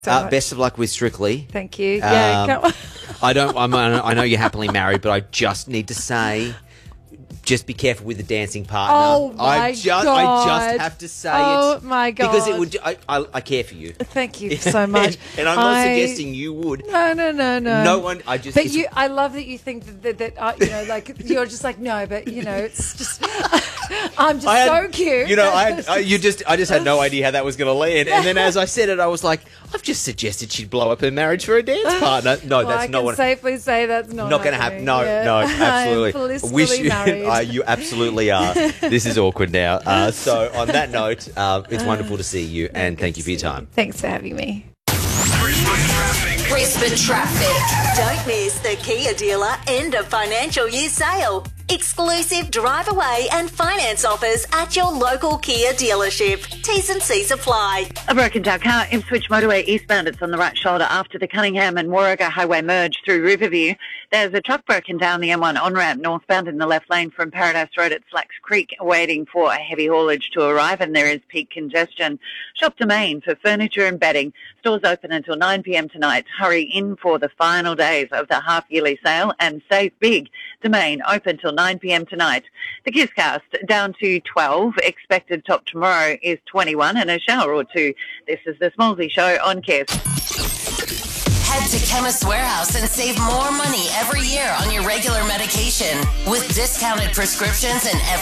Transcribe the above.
Best of luck with Strictly. Thank you. Yeah, I know you're happily married, but I just need to say, just be careful with the dancing partner. Oh my God! I just have to say it. Oh my God! Because it would. I care for you. Thank you so much. and I'm not suggesting you would. No. No one. I just. But I love that you think that like you're just like no, but it's just. I'm just so cute. I just had no idea how that was going to land. And then as I said it, I was like, I've just suggested she'd blow up her marriage for a dance partner. No, that's not what. I can safely say that's not going to happen. No, absolutely. I'm blissfully married. You absolutely are. This is awkward now. So on that note, it's wonderful to see you, and thank you for your time. Thanks for having me. Brisbane Traffic. Don't miss the Kia Dealer end of financial year sale. Exclusive drive away and finance offers at your local Kia dealership. T's and C's apply. A broken down car, Ipswich Motorway eastbound. It's on the right shoulder after the Cunningham and Warragah Highway merge through Riverview. There's a truck broken down the M1 on-ramp northbound in the left lane from Paradise Road at Slacks Creek, waiting for a heavy haulage to arrive, and there is peak congestion. Shop Domain for furniture and bedding. Stores open until 9 p.m. tonight. Hurry in for the final days of the half-yearly sale and save big. Domain open till 9 p.m. tonight. The Kisscast down to 12. Expected top tomorrow is 21 and a shower or two. This is the Smallsy Show on Kiss. Head to Chemist Warehouse and save more money every year on your regular medication with discounted prescriptions and